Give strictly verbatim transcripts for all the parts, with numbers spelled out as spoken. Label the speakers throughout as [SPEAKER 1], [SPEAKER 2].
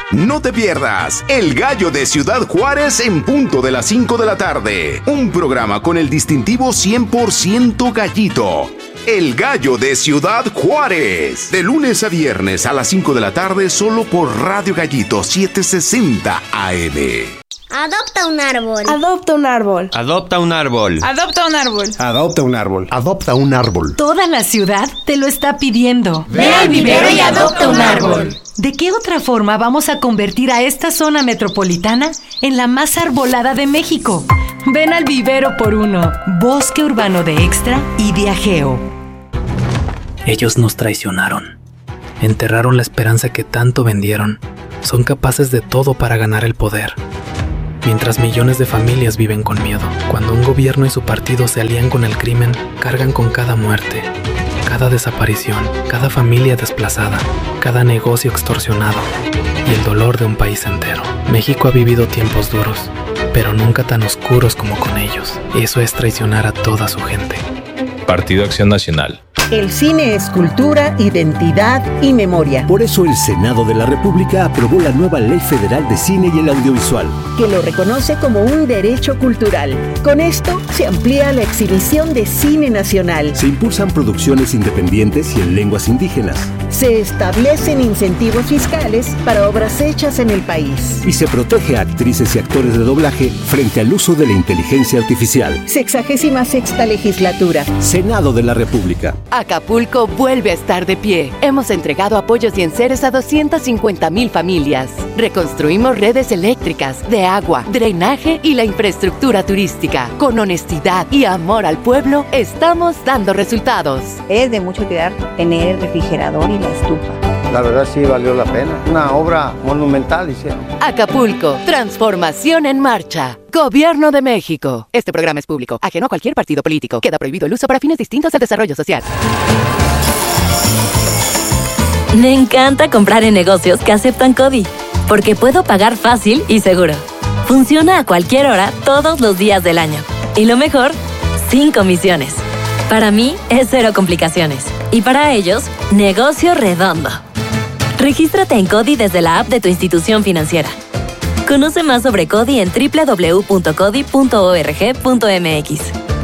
[SPEAKER 1] No te pierdas El Gallo de Ciudad Juárez en punto de las cinco de la tarde. Un programa con el distintivo cien por ciento gallito. El Gallo de Ciudad Juárez. De lunes a viernes a las cinco de la tarde solo por Radio Gallito setecientos sesenta A M.
[SPEAKER 2] Adopta un árbol.
[SPEAKER 3] Adopta un árbol.
[SPEAKER 4] Adopta un árbol.
[SPEAKER 5] Adopta un árbol.
[SPEAKER 6] Adopta un árbol.
[SPEAKER 7] Adopta un árbol.
[SPEAKER 8] Toda la ciudad te lo está pidiendo.
[SPEAKER 2] Ve al vivero y adopta un árbol.
[SPEAKER 8] ¿De qué otra forma vamos a convertir a esta zona metropolitana en la más arbolada de México? Ven al vivero por uno. Bosque urbano de Extra y Viajeo.
[SPEAKER 9] Ellos nos traicionaron. Enterraron la esperanza que tanto vendieron. Son capaces de todo para ganar el poder. Mientras millones de familias viven con miedo, cuando un gobierno y su partido se alían con el crimen, cargan con cada muerte, cada desaparición, cada familia desplazada, cada negocio extorsionado y el dolor de un país entero. México ha vivido tiempos duros, pero nunca tan oscuros como con ellos. Eso es traicionar a toda su gente.
[SPEAKER 10] Partido Acción Nacional.
[SPEAKER 11] El cine es cultura, identidad y memoria.
[SPEAKER 12] Por eso el Senado de la República aprobó la nueva Ley Federal de Cine y el Audiovisual,
[SPEAKER 11] que lo reconoce como un derecho cultural. Con esto se amplía la exhibición de cine nacional.
[SPEAKER 12] Se impulsan producciones independientes y en lenguas indígenas.
[SPEAKER 11] Se establecen incentivos fiscales para obras hechas en el país.
[SPEAKER 12] Y se protege a actrices y actores de doblaje frente al uso de la inteligencia artificial.
[SPEAKER 11] Sexagésima sexta legislatura.
[SPEAKER 12] Senado de la República.
[SPEAKER 13] Acapulco vuelve a estar de pie. Hemos entregado apoyos y enseres a doscientas cincuenta mil familias. Reconstruimos redes eléctricas, de agua, drenaje y la infraestructura turística. Con honestidad y amor al pueblo, estamos dando resultados.
[SPEAKER 14] Es de mucho cuidar tener el refrigerador y la estufa.
[SPEAKER 15] La verdad sí valió la pena. Una obra monumental hicieron.
[SPEAKER 13] Acapulco, transformación en marcha. Gobierno de México. Este programa es público, ajeno a cualquier partido político. Queda prohibido el uso para fines distintos al desarrollo social.
[SPEAKER 16] Me encanta comprar en negocios que aceptan CODI, porque puedo pagar fácil y seguro. Funciona a cualquier hora, todos los días del año. Y lo mejor, sin comisiones. Para mí, es cero complicaciones. Y para ellos, negocio redondo. Regístrate en CODI desde la app de tu institución financiera. Conoce más sobre CODI en doble u doble u doble u punto codi punto org punto m x.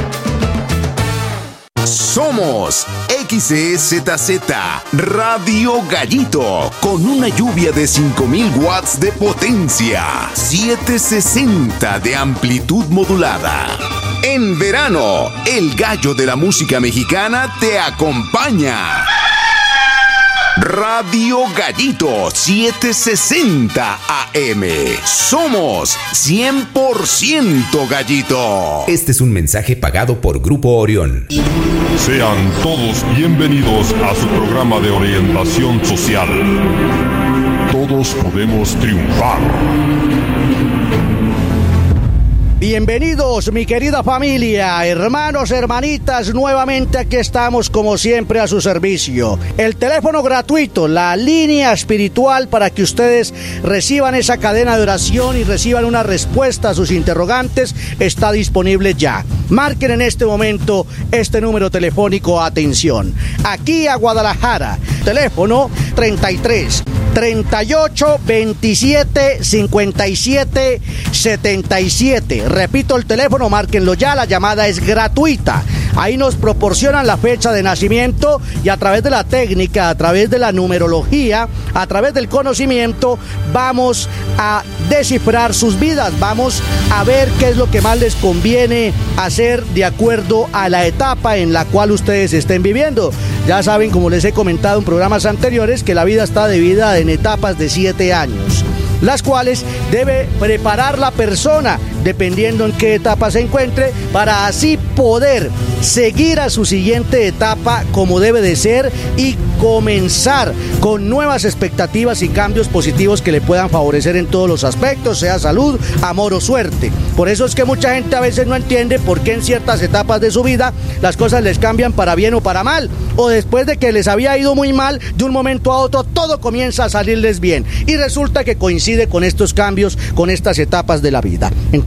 [SPEAKER 1] Somos X E Z Z Radio Gallito, con una lluvia de cinco mil watts de potencia, setecientos sesenta de amplitud modulada. En verano, el gallo de la música mexicana te acompaña. Radio Gallito setecientos sesenta A M. Somos cien por ciento gallito.
[SPEAKER 17] Este es un mensaje pagado por Grupo Orión.
[SPEAKER 18] Sean todos bienvenidos a su programa de orientación social. Todos podemos triunfar.
[SPEAKER 19] Bienvenidos, mi querida familia, hermanos, hermanitas, nuevamente aquí estamos como siempre a su servicio. El teléfono gratuito, la línea espiritual para que ustedes reciban esa cadena de oración y reciban una respuesta a sus interrogantes, está disponible ya. Marquen en este momento este número telefónico, atención. Aquí a Guadalajara, teléfono treinta y tres, treinta y ocho, veintisiete, cincuenta y siete, setenta y siete. Repito el teléfono, márquenlo ya, la llamada es gratuita. Ahí nos proporcionan la fecha de nacimiento y a través de la técnica, a través de la numerología, a través del conocimiento, vamos a descifrar sus vidas, vamos a ver qué es lo que más les conviene hacer de acuerdo a la etapa en la cual ustedes estén viviendo. Ya saben, como les he comentado en programas anteriores, que la vida está dividida en etapas de siete años, las cuales debe preparar la persona dependiendo en qué etapa se encuentre, para así poder seguir a su siguiente etapa como debe de ser y comenzar con nuevas expectativas y cambios positivos que le puedan favorecer en todos los aspectos, sea salud, amor o suerte. Por eso es que mucha gente a veces no entiende por qué en ciertas etapas de su vida las cosas les cambian para bien o para mal, o después de que les había ido muy mal, de un momento a otro todo comienza a salirles bien y resulta que coincide con estos cambios, con estas etapas de la vida. Entonces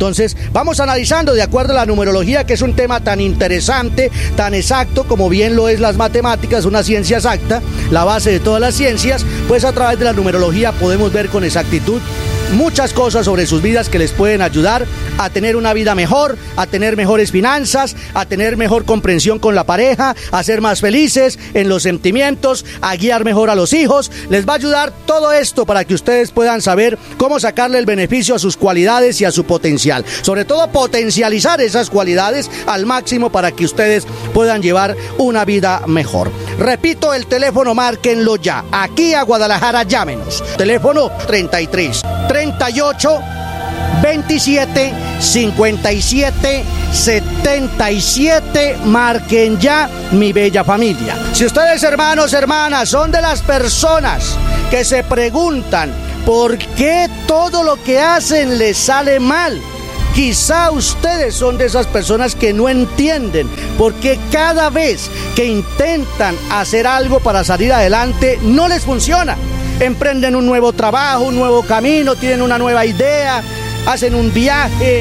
[SPEAKER 19] Entonces, vamos analizando de acuerdo a la numerología, que es un tema tan interesante, tan exacto, como bien lo es las matemáticas, una ciencia exacta, la base de todas las ciencias. Pues a través de la numerología podemos ver con exactitud muchas cosas sobre sus vidas que les pueden ayudar a tener una vida mejor, a tener mejores finanzas, a tener mejor comprensión con la pareja, a ser más felices en los sentimientos, a guiar mejor a los hijos. Les va a ayudar todo esto para que ustedes puedan saber cómo sacarle el beneficio a sus cualidades y a su potencial. Sobre todo potencializar esas cualidades al máximo para que ustedes puedan llevar una vida mejor. Repito el teléfono, márquenlo ya. Aquí a Guadalajara, llámenos. Teléfono treinta y tres, treinta y ocho, veintisiete, cincuenta y siete, setenta y siete. Marquen ya, mi bella familia. Si ustedes, hermanos, hermanas, son de las personas que se preguntan por qué todo lo que hacen les sale mal, quizá ustedes son de esas personas que no entienden por qué cada vez que intentan hacer algo para salir adelante no les funciona. Emprenden un nuevo trabajo, un nuevo camino, tienen una nueva idea, hacen un viaje,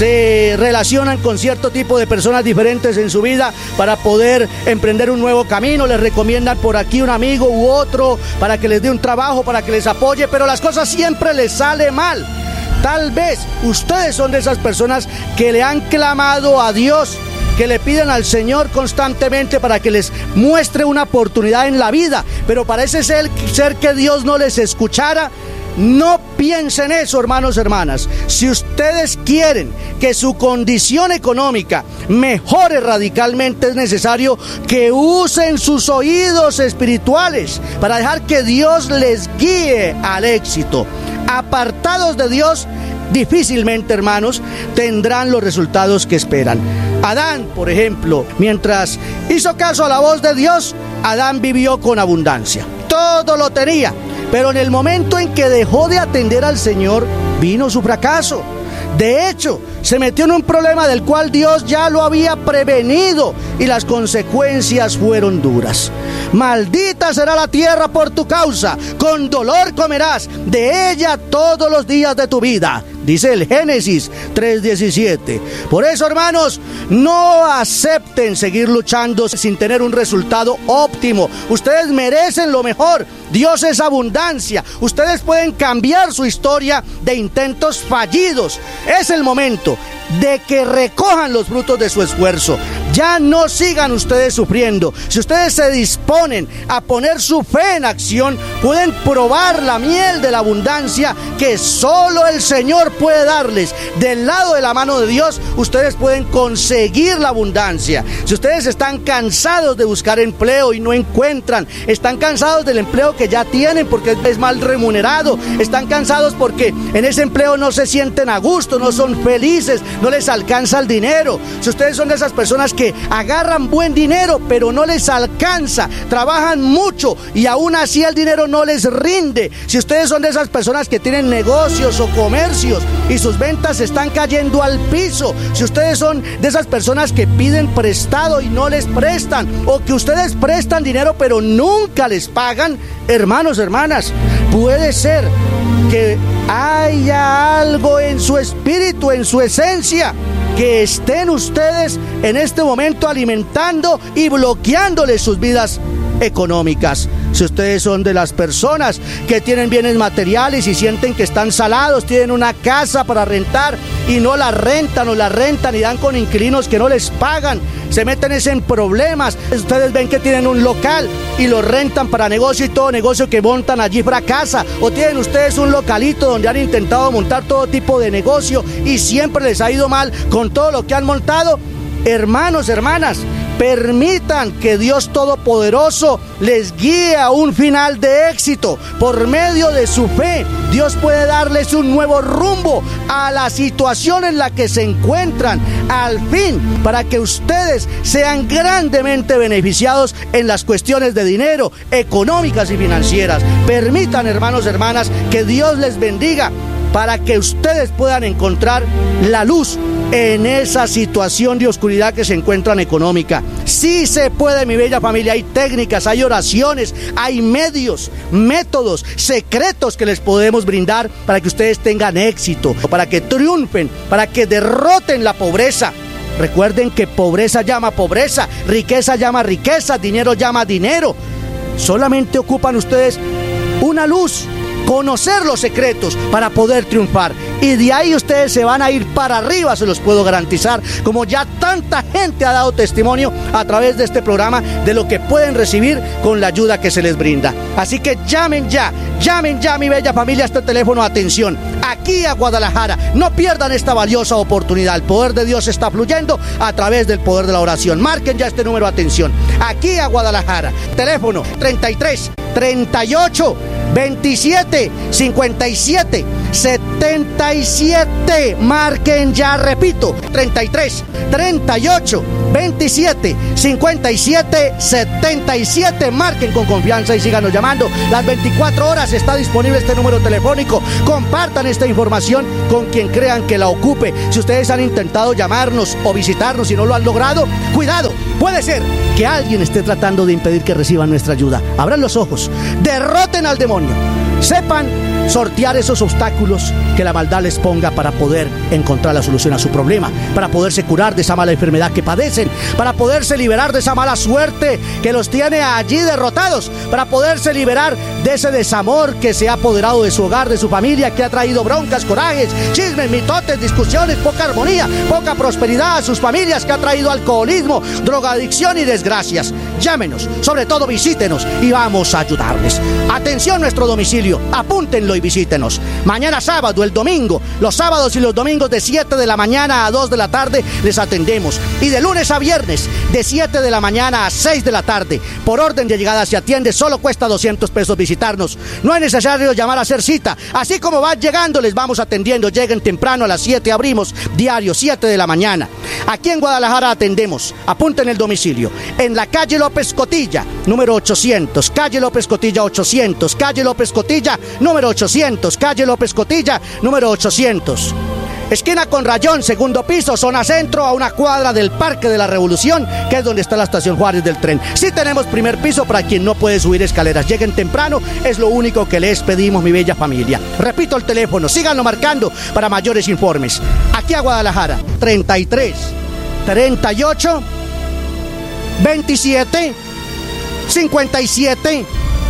[SPEAKER 19] se relacionan con cierto tipo de personas diferentes en su vida para poder emprender un nuevo camino. Les recomiendan por aquí un amigo u otro para que les dé un trabajo, para que les apoye, pero las cosas siempre les salen mal. Tal vez ustedes son de esas personas que le han clamado a Dios, que le piden al Señor constantemente para que les muestre una oportunidad en la vida, pero parece ser, ser que Dios no les escuchara. No piensen eso, hermanos, hermanas. Si ustedes quieren que su condición económica mejore radicalmente, es necesario que usen sus oídos espirituales para dejar que Dios les guíe al éxito. Apartados de Dios, difícilmente, hermanos, tendrán los resultados que esperan. Adán, por ejemplo, mientras hizo caso a la voz de Dios, Adán vivió con abundancia. Todo lo tenía, pero en el momento en que dejó de atender al Señor, vino su fracaso. De hecho, se metió en un problema del cual Dios ya lo había prevenido y las consecuencias fueron duras. Maldita será la tierra por tu causa, con dolor comerás de ella todos los días de tu vida, dice el Génesis tres diecisiete. Por eso, hermanos, no acepten seguir luchando sin tener un resultado óptimo. Ustedes merecen lo mejor. Dios es abundancia. Ustedes pueden cambiar su historia de intentos fallidos. Es el momento de que recojan los frutos de su esfuerzo. Ya no sigan ustedes sufriendo. Si ustedes se disponen a poner su fe en acción, pueden probar la miel de la abundancia que solo el Señor puede darles. Del lado de la mano de Dios, ustedes pueden conseguir la abundancia. Si ustedes están cansados de buscar empleo y no encuentran, están cansados del empleo que ya tienen porque es mal remunerado, están cansados porque en ese empleo no se sienten a gusto, no son felices, no les alcanza el dinero. Si ustedes son de esas personas que agarran buen dinero pero no les alcanza, trabajan mucho y aún así el dinero no les rinde. Si ustedes son de esas personas que tienen negocios o comercios y sus ventas están cayendo al piso, si ustedes son de esas personas que piden prestado y no les prestan, o que ustedes prestan dinero pero nunca les pagan, hermanos, hermanas, puede ser que haya algo en su espíritu, en su esencia, que estén ustedes en este momento alimentando y bloqueándoles sus vidas económicas. Si ustedes son de las personas que tienen bienes materiales y sienten que están salados, tienen una casa para rentar y no la rentan o la rentan y dan con inquilinos que no les pagan, se meten en problemas. Ustedes ven que tienen un local y lo rentan para negocio y todo negocio que montan allí fracasa. O tienen ustedes un localito donde han intentado montar todo tipo de negocio y siempre les ha ido mal con todo lo que han montado. Hermanos, hermanas, permitan que Dios Todopoderoso les guíe a un final de éxito. Por medio de su fe, Dios puede darles un nuevo rumbo a la situación en la que se encuentran, al fin, para que ustedes sean grandemente beneficiados en las cuestiones de dinero, económicas y financieras. Permitan, hermanos, hermanas, que Dios les bendiga para que ustedes puedan encontrar la luz en esa situación de oscuridad que se encuentran económica. Sí se puede, mi bella familia. Hay técnicas, hay oraciones, hay medios, métodos, secretos que les podemos brindar para que ustedes tengan éxito, para que triunfen, para que derroten la pobreza. Recuerden que pobreza llama pobreza, riqueza llama riqueza, dinero llama dinero. Solamente ocupan ustedes una luz, conocer los secretos para poder triunfar. Y de ahí ustedes se van a ir para arriba, se los puedo garantizar, como ya tanta gente ha dado testimonio a través de este programa de lo que pueden recibir con la ayuda que se les brinda. Así que llamen ya, llamen ya, mi bella familia, a este teléfono. Atención, aquí a Guadalajara, no pierdan esta valiosa oportunidad. El poder de Dios está fluyendo a través del poder de la oración. Marquen ya este número, atención, aquí a Guadalajara, teléfono treinta y tres, treinta y ocho, veintisiete, cincuenta y siete, setenta y siete. Marquen ya, repito, treinta y tres, treinta y ocho, veintisiete, cincuenta y siete, setenta y siete. Marquen con confianza y síganos llamando. Las veinticuatro horas está disponible este número telefónico. Compartan esta información con quien crean que la ocupe. Si ustedes han intentado llamarnos o visitarnos y no lo han logrado, cuidado, puede ser que alguien esté tratando de impedir que reciban nuestra ayuda. Abran los ojos, derroten al demonio. Sepan sortear esos obstáculos que la maldad les ponga para poder encontrar la solución a su problema, para poderse curar de esa mala enfermedad que padecen, para poderse liberar de esa mala suerte que los tiene allí derrotados, para poderse liberar de ese desamor que se ha apoderado de su hogar, de su familia, que ha traído broncas, corajes, chismes, mitotes, discusiones, poca armonía, poca prosperidad a sus familias, que ha traído alcoholismo, drogadicción y desgracias. Llámenos, sobre todo visítenos y vamos a ayudarles. Atención, nuestro domicilio, apúntenlo y visítenos. Mañana sábado, el domingo, los sábados y los domingos de siete de la mañana a dos de la tarde les atendemos. Y de lunes a viernes, de siete de la mañana a seis de la tarde. Por orden de llegada se atiende, solo cuesta doscientos pesos visitarnos. No es necesario llamar a hacer cita. Así como van llegando, les vamos atendiendo. Lleguen temprano, a las siete abrimos, diario, siete de la mañana. Aquí en Guadalajara atendemos. Apunten el domicilio. En la calle López Cotilla, número ochocientos. Calle López Cotilla ochocientos. Calle López Cotilla, número ochocientos. Calle López Cotilla, número ochocientos. Esquina con Rayón, segundo piso, zona centro, a una cuadra del Parque de la Revolución, que es donde está la estación Juárez del tren. Sí tenemos primer piso para quien no puede subir escaleras. Lleguen temprano, es lo único que les pedimos, mi bella familia. Repito el teléfono, síganlo marcando para mayores informes. Aquí a Guadalajara, treinta y tres, treinta y ocho, veintisiete, cincuenta y siete,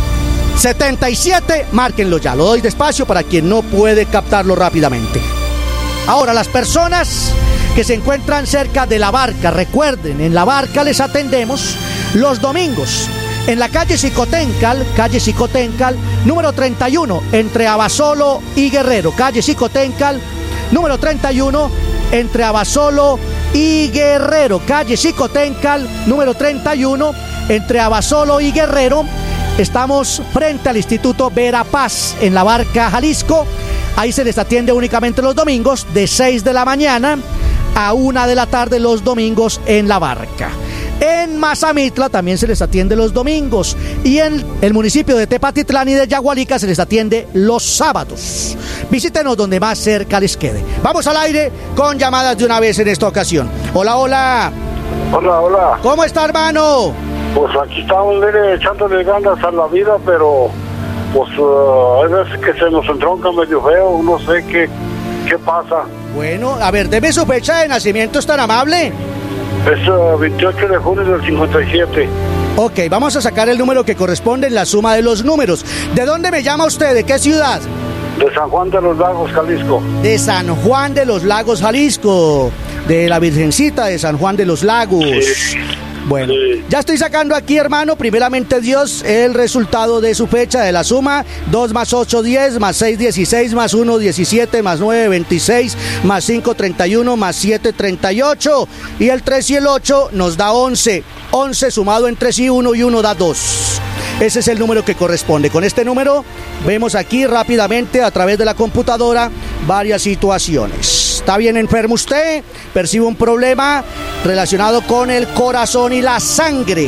[SPEAKER 19] setenta y siete. Márquenlo ya, lo doy despacio para quien no puede captarlo rápidamente. Ahora, las personas que se encuentran cerca de La Barca, recuerden, en La Barca les atendemos los domingos en la calle Xicoténcal, calle Xicoténcal, número treinta y uno, entre Abasolo y Guerrero. Calle Xicoténcal, número treinta y uno, entre Abasolo y Guerrero. Calle Xicoténcal, número treinta y uno, entre Abasolo y Guerrero. Estamos frente al Instituto Verapaz, en La Barca, Jalisco. Ahí se les atiende únicamente los domingos, de seis de la mañana a una de la tarde los domingos en La Barca. En Mazamitla también se les atiende los domingos. Y en el municipio de Tepatitlán y de Yagualica se les atiende los sábados. Visítenos donde más cerca les quede. Vamos al aire con llamadas de una vez en esta ocasión. Hola, hola.
[SPEAKER 3] Hola, hola.
[SPEAKER 19] ¿Cómo está, hermano?
[SPEAKER 3] Pues aquí estamos, mire, echándole ganas a la vida, pero pues uh, hay veces que se nos entronca medio feo, no sé qué, qué pasa.
[SPEAKER 19] Bueno, a ver, deme su fecha de nacimiento, ¿es tan amable?
[SPEAKER 3] Es uh, veintiocho de junio del cincuenta y siete.
[SPEAKER 19] Ok, vamos a sacar el número que corresponde en la suma de los números. ¿De dónde me llama usted? ¿De qué ciudad?
[SPEAKER 3] De San Juan de los Lagos, Jalisco.
[SPEAKER 19] De San Juan de los Lagos, Jalisco. De la Virgencita de San Juan de los Lagos. Sí. Bueno, sí. Ya estoy sacando aquí, hermano, primeramente Dios, el resultado de su fecha de la suma. Dos más ocho, diez, más seis, dieciséis, más uno, diecisiete, más nueve, veintiséis, más cinco, treinta y uno, más siete, treinta y ocho. Y el tres y el ocho nos da once. once sumado entre sí, uno y uno da dos. Ese es el número que corresponde. Con este número vemos aquí rápidamente a través de la computadora varias situaciones. ¿Está bien enfermo usted? ¿Percibe un problema relacionado con el corazón y la sangre?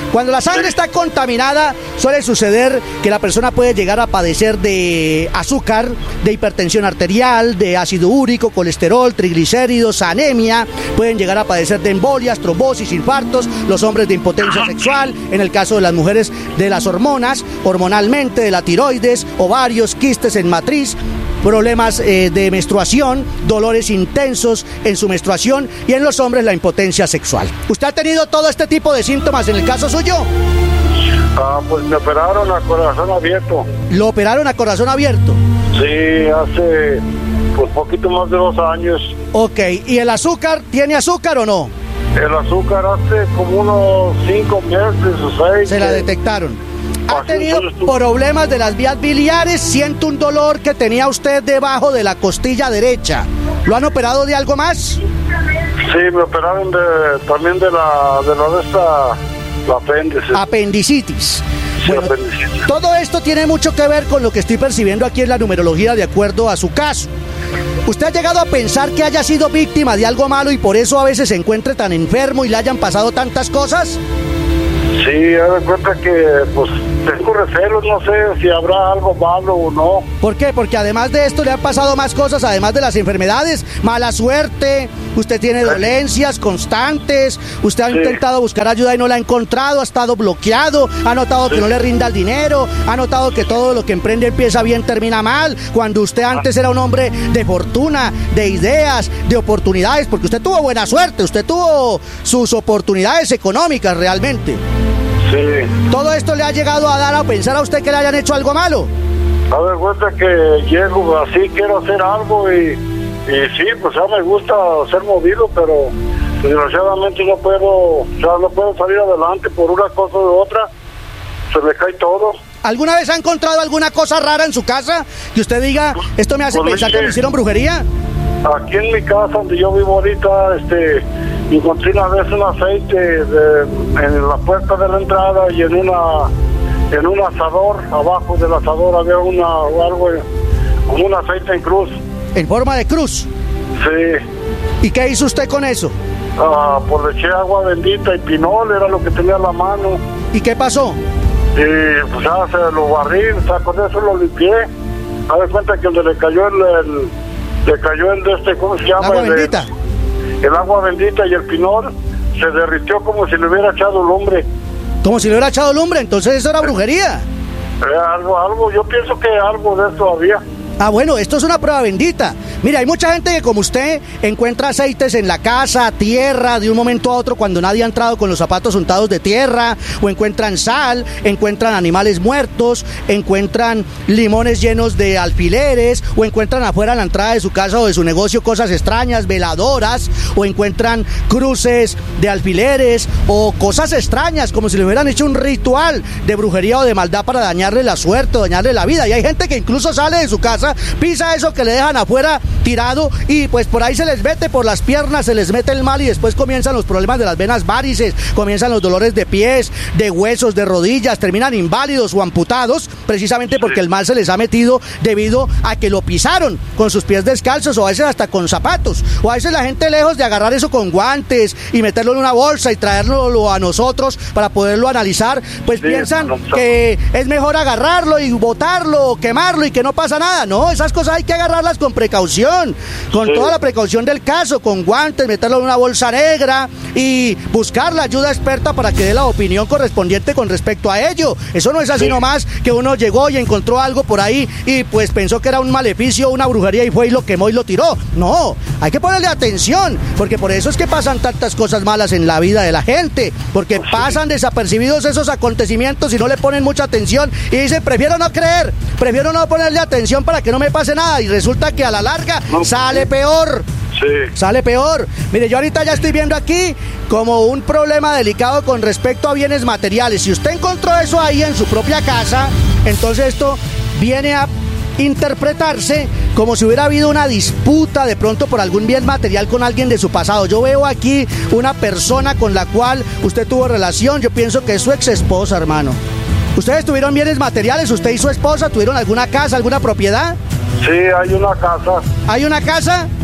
[SPEAKER 19] Cuando la sangre está contaminada, suele suceder que la persona puede llegar a padecer de azúcar, de hipertensión arterial, de ácido úrico, colesterol, triglicéridos, anemia. Pueden llegar a padecer de embolias, trombosis, infartos. Los hombres de impotencia sexual. En el caso de las mujeres, de las hormonas, hormonalmente, de la tiroides, ovarios, quistes en matriz. Problemas eh, de menstruación, dolores intensos en su menstruación y en los hombres la impotencia sexual. ¿Usted ha tenido todo este tipo de síntomas en el caso suyo?
[SPEAKER 3] Ah, pues me operaron a corazón abierto.
[SPEAKER 19] ¿Lo operaron a corazón abierto?
[SPEAKER 3] Sí, hace pues poquito más de dos años.
[SPEAKER 19] Ok, ¿y el azúcar? ¿Tiene azúcar o no?
[SPEAKER 3] El azúcar hace como unos cinco meses o seis.
[SPEAKER 19] Se la detectaron. ¿Ha tenido problemas de las vías biliares? Siento un dolor que tenía usted debajo de la costilla derecha. ¿Lo han operado de algo más?
[SPEAKER 3] Sí, me operaron de, también de la de la de esta la apéndice.
[SPEAKER 19] Apendicitis.
[SPEAKER 3] Sí,
[SPEAKER 19] bueno,
[SPEAKER 3] apendicitis.
[SPEAKER 19] Todo esto tiene mucho que ver con lo que estoy percibiendo aquí en la numerología de acuerdo a su caso. ¿Usted ha llegado a pensar que haya sido víctima de algo malo y por eso a veces se encuentre tan enfermo y le hayan pasado tantas cosas?
[SPEAKER 3] Sí, me doy cuenta que pues tengo recelos, no sé si habrá algo malo o no.
[SPEAKER 19] ¿Por qué? Porque además de esto le han pasado más cosas, además de las enfermedades, mala suerte, usted tiene dolencias constantes, usted ha sí. intentado buscar ayuda y no la ha encontrado, ha estado bloqueado, ha notado sí. que no le rinda el dinero, ha notado que todo lo que emprende empieza bien, termina mal, cuando usted antes era un hombre de fortuna, de ideas, de oportunidades, porque usted tuvo buena suerte, usted tuvo sus oportunidades económicas realmente.
[SPEAKER 3] Sí.
[SPEAKER 19] ¿Todo esto le ha llegado a dar a pensar a usted que le hayan hecho algo malo?
[SPEAKER 3] A ver, cuenta que llego así, quiero hacer algo y, y sí, pues ya me gusta ser movido, pero desgraciadamente no puedo, ya no puedo salir adelante por una cosa u otra, se me cae todo.
[SPEAKER 19] ¿Alguna vez ha encontrado alguna cosa rara en su casa que usted diga, esto me hace
[SPEAKER 3] pues
[SPEAKER 19] pensar
[SPEAKER 3] que,
[SPEAKER 19] que me hicieron brujería?
[SPEAKER 3] Aquí en mi casa, donde yo vivo ahorita, este... encontré una vez un aceite de, en la puerta de la entrada y en una en un asador, abajo del asador había una algo como un aceite en cruz.
[SPEAKER 19] ¿En forma de cruz?
[SPEAKER 3] Sí.
[SPEAKER 19] ¿Y qué hizo usted con eso?
[SPEAKER 3] Ah, pues le eché agua bendita y pinol, era lo que tenía en la mano.
[SPEAKER 19] ¿Y qué pasó?
[SPEAKER 3] Y pues ya se lo barrí, o sea, con eso lo limpié. A ver cuenta que donde le cayó el, el le cayó el de este, ¿cómo se llama?
[SPEAKER 19] ¿Agua
[SPEAKER 3] el
[SPEAKER 19] bendita?
[SPEAKER 3] De, el agua bendita y el pinol se derritió como si le hubiera echado lumbre.
[SPEAKER 19] Como si le hubiera echado lumbre, entonces eso era brujería.
[SPEAKER 3] Eh, algo, algo, yo pienso que algo de eso había.
[SPEAKER 19] Ah, bueno, esto es una prueba bendita. Mira, hay mucha gente que como usted encuentra aceites en la casa, tierra, de un momento a otro cuando nadie ha entrado con los zapatos untados de tierra, o encuentran sal, encuentran animales muertos, encuentran limones llenos de alfileres, o encuentran afuera en la entrada de su casa o de su negocio cosas extrañas, veladoras, o encuentran cruces de alfileres, o cosas extrañas, como si le hubieran hecho un ritual de brujería o de maldad para dañarle la suerte o dañarle la vida. Y hay gente que incluso sale de su casa, pisa eso que le dejan afuera tirado y pues por ahí se les mete por las piernas, se les mete el mal y después comienzan los problemas de las venas varices, comienzan los dolores de pies, de huesos, de rodillas, terminan inválidos o amputados precisamente porque el mal se les ha metido debido a que lo pisaron con sus pies descalzos o a veces hasta con zapatos, o a veces la gente lejos de agarrar eso con guantes y meterlo en una bolsa y traerlo a nosotros para poderlo analizar, pues sí, piensan no, no. que es mejor agarrarlo y botarlo o quemarlo y que no pasa nada. No, esas cosas hay que agarrarlas con precaución, con sí. toda la precaución del caso, con guantes, meterlo en una bolsa negra y buscar la ayuda experta para que dé la opinión correspondiente con respecto a ello. Eso no es así sí. nomás que uno llegó y encontró algo por ahí y pues pensó que era un maleficio, una brujería y fue y lo quemó y lo tiró. No, hay que ponerle atención, porque por eso es que pasan tantas cosas malas en la vida de la gente, porque pasan desapercibidos esos acontecimientos y no le ponen mucha atención y dicen, prefiero no creer, prefiero no ponerle atención para que no me pase nada, y resulta que a la larga no, sale peor.
[SPEAKER 3] Sí.
[SPEAKER 19] Sale peor. Mire, yo ahorita ya estoy viendo aquí como un problema delicado con respecto a bienes materiales. Si usted encontró eso ahí en su propia casa, entonces esto viene a interpretarse como si hubiera habido una disputa de pronto por algún bien material con alguien de su pasado. Yo veo aquí una persona con la cual usted tuvo relación, yo pienso que es su ex esposa, hermano. ¿Ustedes tuvieron bienes materiales? ¿Usted y su esposa tuvieron alguna casa, alguna propiedad?
[SPEAKER 3] Sí, hay una casa.
[SPEAKER 19] ¿Hay una casa?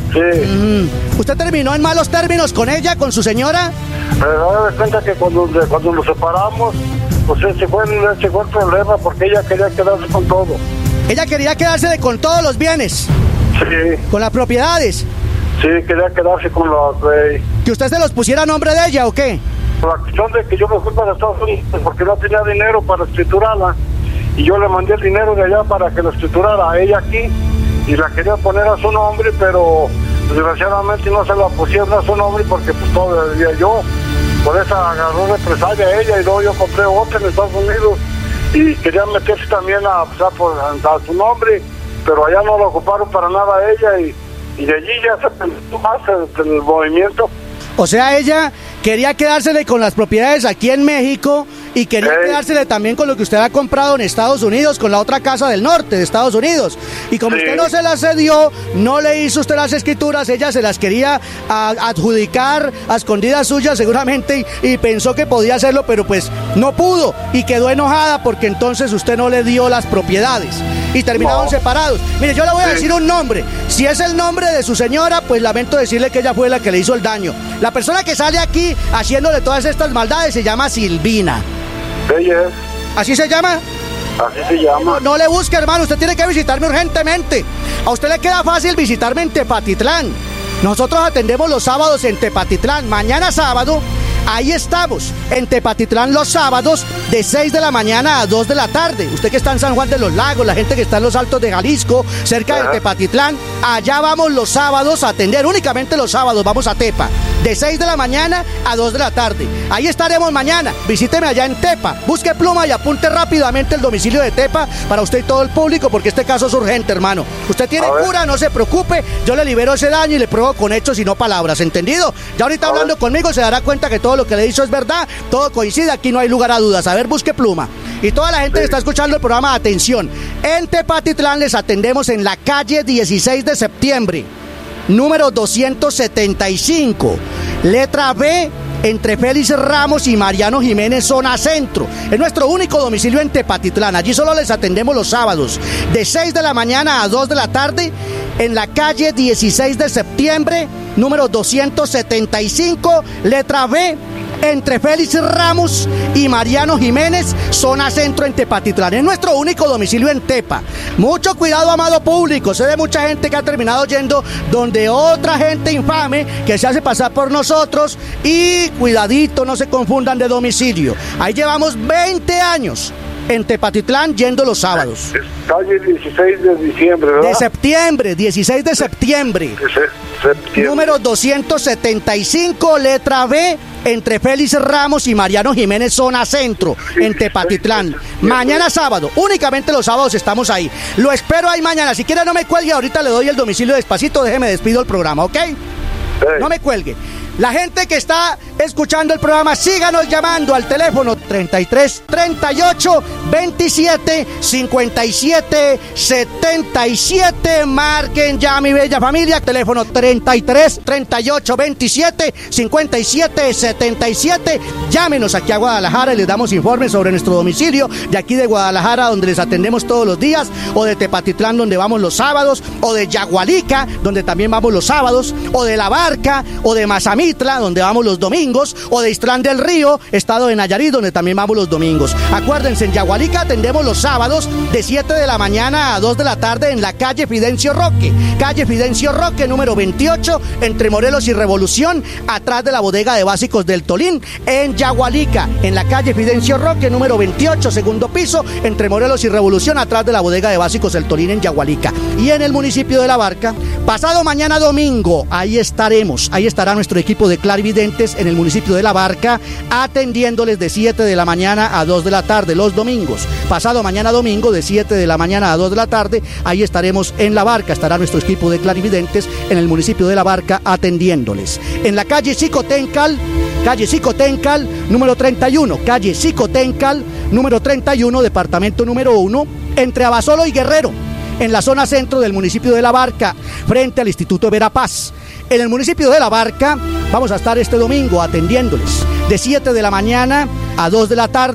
[SPEAKER 3] Sí.
[SPEAKER 19] Mm. ¿Usted terminó en malos términos con ella, con su señora?
[SPEAKER 3] Pero me cuenta que cuando, cuando nos separamos, pues ese fue, ese fue el problema, porque ella quería quedarse con todo.
[SPEAKER 19] Ella quería quedarse con todos los bienes.
[SPEAKER 3] Sí.
[SPEAKER 19] ¿Con las propiedades?
[SPEAKER 3] Sí, quería quedarse con los... Eh,
[SPEAKER 19] ¿Que usted se los pusiera a nombre de ella o qué?
[SPEAKER 3] La cuestión de que yo me fui para Estados Unidos porque no tenía dinero para escriturarla, y yo le mandé el dinero de allá para que lo escriturara a ella aquí, y la quería poner a su nombre, pero desgraciadamente no se la pusieron a su nombre porque pues todo debía yo. Por esa agarró represalia a ella, y luego yo compré otra en Estados Unidos y querían meterse también a, o sea, por, a su nombre, pero allá no lo ocuparon para nada a ella, y, y de allí ya se pensó más el, el movimiento.
[SPEAKER 19] O sea, ella quería quedársele con las propiedades aquí en México y quería hey. quedársele también con lo que usted ha comprado en Estados Unidos, con la otra casa del norte de Estados Unidos. Y como sí. usted no se las cedió, no le hizo usted las escrituras, ella se las quería a, adjudicar a escondidas suyas seguramente, y, y pensó que podía hacerlo, pero pues no pudo, y quedó enojada porque entonces usted no le dio las propiedades y terminaron no. separados. Mire, yo le voy a sí. decir un nombre. Si es el nombre de su señora, pues lamento decirle que ella fue la que le hizo el daño. La persona que sale aquí haciéndole todas estas maldades se llama Silvina.
[SPEAKER 3] Ella es.
[SPEAKER 19] ¿Así se llama?
[SPEAKER 3] Así se llama.
[SPEAKER 19] No, no le busque, hermano, usted tiene que visitarme urgentemente. A usted le queda fácil visitarme en Tepatitlán. Nosotros atendemos los sábados en Tepatitlán. Mañana sábado, ahí estamos, en Tepatitlán los sábados de seis de la mañana a dos de la tarde. Usted que está en San Juan de los Lagos, la gente que está en los Altos de Jalisco, cerca de Tepatitlán, allá vamos los sábados a atender, únicamente los sábados vamos a Tepa, de seis de la mañana a dos de la tarde. Ahí estaremos mañana, visíteme allá en Tepa, busque pluma y apunte rápidamente el domicilio de Tepa para usted y todo el público, porque este caso es urgente, hermano. Usted tiene cura, no se preocupe, yo le libero ese daño y le pruebo con hechos y no palabras, ¿entendido? Ya ahorita hablando conmigo se dará cuenta que todo lo que le hizo es verdad, todo coincide, aquí no hay lugar a dudas. A ver, busque pluma. Y toda la gente sí. que está escuchando el programa, atención. En Tepatitlán les atendemos en la calle dieciséis de septiembre, número doscientos setenta y cinco, letra B, entre Félix Ramos y Mariano Jiménez, zona centro. Es nuestro único domicilio en Tepatitlán. Allí solo les atendemos los sábados, de seis de la mañana a dos de la tarde, en la calle dieciséis de septiembre, número doscientos setenta y cinco, letra B, entre Félix Ramos y Mariano Jiménez, zona centro en Tepatitlán. Es nuestro único domicilio en Tepa. Mucho cuidado, amado público. Sé de mucha gente que ha terminado yendo donde otra gente infame que se hace pasar por nosotros, y cuidadito, no se confundan de domicilio. Ahí llevamos veinte años en Tepatitlán yendo los sábados.
[SPEAKER 3] Calle dieciséis de diciembre, ¿verdad?
[SPEAKER 19] De septiembre, dieciséis de septiembre.
[SPEAKER 3] De septiembre.
[SPEAKER 19] Número doscientos setenta y cinco, letra B, entre Félix Ramos y Mariano Jiménez, zona centro, en Tepatitlán. Mañana sábado, únicamente los sábados estamos ahí. Lo espero ahí mañana. Si quiere no me cuelgue, ahorita le doy el domicilio despacito, déjeme despido el programa, ¿ok? Hey. No me cuelgue. La gente que está escuchando el programa, síganos llamando al teléfono treinta y tres, treinta y ocho, veintisiete, cincuenta y siete, setenta y siete. Marquen ya, mi bella familia. Teléfono treinta y tres, treinta y ocho, veintisiete, cincuenta y siete, setenta y siete. Llámenos aquí a Guadalajara y les damos informes sobre nuestro domicilio de aquí de Guadalajara, donde les atendemos todos los días, o de Tepatitlán, donde vamos los sábados, o de Yagualica, donde también vamos los sábados, o de La Barca, o de Mazamitla, donde vamos los domingos, o de Islán del Río, estado de Nayarit, donde también vamos los domingos. Acuérdense, en Yagualica atendemos los sábados de siete de la mañana a dos de la tarde en la calle Fidencio Roque, calle Fidencio Roque, número veintiocho, entre Morelos y Revolución, atrás de la bodega de básicos del Tolín, en Yagualica, en la calle Fidencio Roque, número veintiocho, segundo piso, entre Morelos y Revolución, atrás de la bodega de básicos del Tolín, en Yagualica. Y en el municipio de La Barca, pasado mañana domingo, ahí estaremos, ahí estará nuestro equipo de clarividentes en el municipio de La Barca, atendiéndoles de siete de la mañana a dos de la tarde los domingos. Pasado mañana domingo, de siete de la mañana a dos de la tarde, ahí estaremos en La Barca, estará nuestro equipo de clarividentes en el municipio de La Barca atendiéndoles. En la calle Xicotencal, calle Xicotencal, número treinta y uno, calle Xicotencal, número treinta y uno, departamento número uno, entre Abasolo y Guerrero, en la zona centro del municipio de La Barca, frente al Instituto Verapaz. En el municipio de La Barca vamos a estar este domingo atendiéndoles de siete de la mañana a dos de la tarde.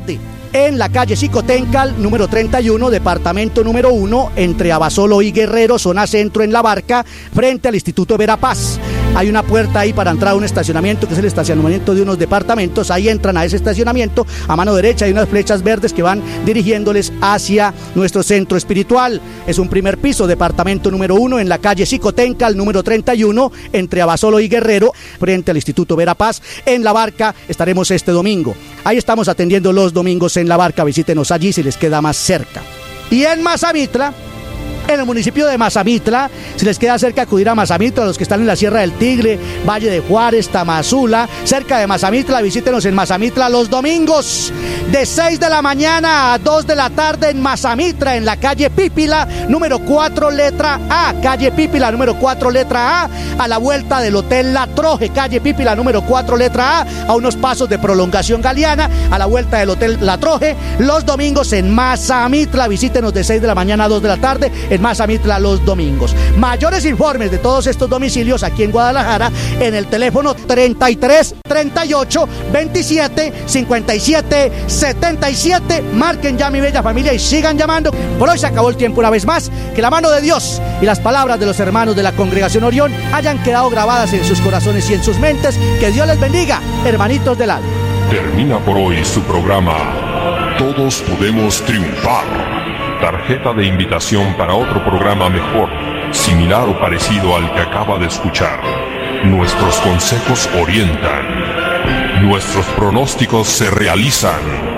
[SPEAKER 19] en la calle Xicoténcal, número treinta y uno, departamento número uno, entre Abasolo y Guerrero, zona centro en La Barca, frente al Instituto Verapaz. Hay una puerta ahí para entrar a un estacionamiento, que es el estacionamiento de unos departamentos. Ahí entran a ese estacionamiento. A mano derecha hay unas flechas verdes que van dirigiéndoles hacia nuestro centro espiritual. Es un primer piso, departamento número uno, en la calle Xicoténcal, número treinta y uno, entre Abasolo y Guerrero, frente al Instituto Verapaz. En La Barca estaremos este domingo. Ahí estamos atendiendo los domingos en La Barca. Visítenos allí si les queda más cerca. Y en Mazamitla, en el municipio de Mazamitla, si les queda cerca acudir a Mazamitla, los que están en la Sierra del Tigre, Valle de Juárez, Tamazula, cerca de Mazamitla, visítenos en Mazamitla los domingos, de seis de la mañana a dos de la tarde en Mazamitla, en la calle Pípila, número cuatro, letra A, calle Pípila, número cuatro, letra A, a la vuelta del Hotel La Troje, calle Pípila, número cuatro, letra A, a unos pasos de Prolongación Galeana, a la vuelta del Hotel La Troje, los domingos en Mazamitla, visítenos de seis de la mañana a dos de la tarde, en Mazamitla los domingos. Mayores informes de todos estos domicilios aquí en Guadalajara en el teléfono treinta y tres, treinta y ocho, veintisiete, cincuenta y siete, setenta y siete. Marquen ya, mi bella familia, y sigan llamando. Por hoy se acabó el tiempo una vez más. Que la mano de Dios y las palabras de los hermanos de la Congregación Orión hayan quedado grabadas en sus corazones y en sus mentes. Que Dios les bendiga, hermanitos del alma.
[SPEAKER 18] Termina por hoy su programa Todos Podemos Triunfar. Tarjeta de invitación para otro programa mejor, similar o parecido al que acaba de escuchar. Nuestros consejos orientan. Nuestros pronósticos se realizan.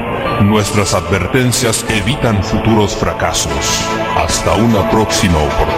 [SPEAKER 18] Nuestras advertencias evitan futuros fracasos. Hasta una próxima oportunidad.